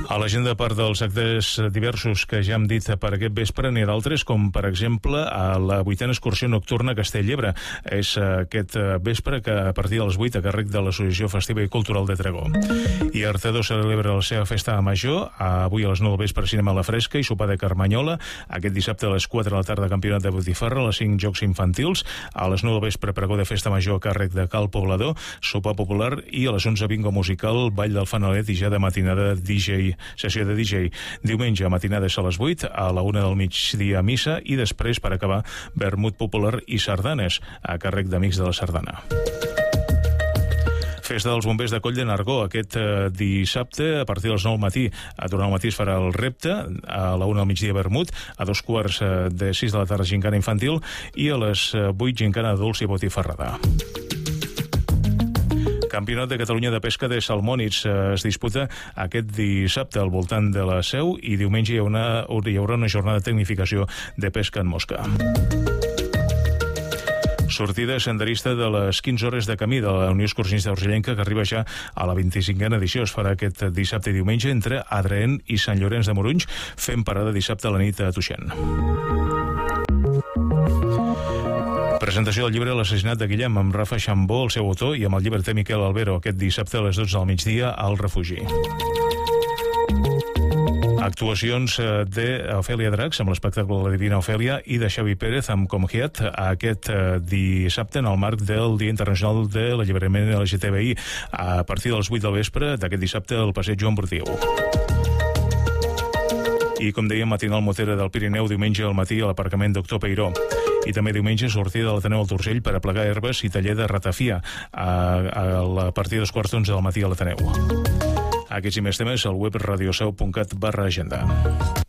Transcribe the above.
A l'agenda, a part dels actes diversos que ja hem dit per aquest vespre, n'hi ha d'altres, com per exemple a la 8a excursió nocturna a Castell-llebre. És aquest vespre que a partir de les 8 a càrrec de l'Associació Festiva i Cultural de Tregó. I Artedó celebra la seva festa major, avui a les 9 del vespre cinema a la fresca i sopar de Carmanyola, aquest dissabte a les 4 de la tarda campionat de botifarra, a les 5 jocs infantils, a les 9 del vespre pregó de festa major a càrrec de Cal Poblador, sopar popular i a les 11 bingo musical, ball del Fanalet i ja de matinada sessió de DJ. Diumenge matinades a les 8, a la 1 del migdia missa i després, per acabar, vermut popular i sardanes a càrrec d'Amics de la Sardana. Festa dels bombers de Coll de Nargó aquest dissabte a partir de les 9 del matí. A tornar al matí es farà el repte, a la 1 del migdia vermut, a 2:15 de 6 de la tarda gincana infantil i a les 8 gincana adults i botifarrada. Campionat de Catalunya de pesca de salmònids es disputa aquest dissabte al voltant de la Seu i diumenge hi haurà una jornada de tecnificació de pesca en mosca. Sortida senderista de les 15 hores de camí de la Unió Excursionista Urgellenca, que arriba ja a la 25a edició. Es farà aquest dissabte i diumenge entre Adrien i Sant Llorenç de Morunys, fent parada dissabte a la nit a Tuixén. Presentació del llibre L'assassinat de Guillem amb Rafa Xambó, el seu autor, i amb el llibreter Miquel Albero, aquest dissabte a les 12 del migdia al Refugi. Actuacions d'Ofèlia Dracs amb l'espectacle de la Divina Ofèlia i de Xavi Pérez amb Comgiat aquest dissabte en el marc del Dia Internacional de l'Alliberament LGTBI a partir de les 8 del vespre d'aquest dissabte al Passeig Joan Bordiu. I, com dèiem, matinal motera del Pirineu diumenge al matí a l'aparcament Doctor Peiró. I també diumenge sortida de l'Ateneu al Turgell per aplegar herbes i taller de ratafia a partir dels 11:15 del matí a l'Ateneu. Aquests i més temes al web radioseu.cat/agenda.